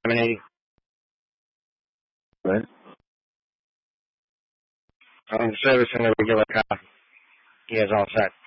$780. Right. Service in the regular car. He has all set.